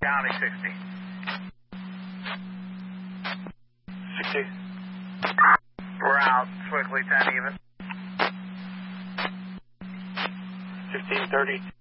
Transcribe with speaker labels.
Speaker 1: County 60.
Speaker 2: 60.
Speaker 1: We're out. Swiftly 10 even.
Speaker 2: 1530.